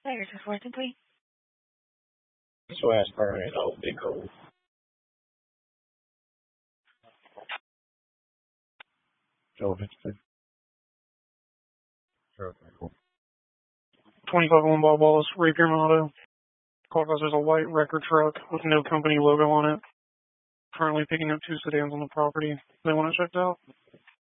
There's a 423. So ask her, big old. Joe Vincent. Sure, cool. 25 Bob Wallace, Rapier Auto. Call because there's a white record truck with no company logo on it. Currently picking up 2 sedans on the property. They want it checked out.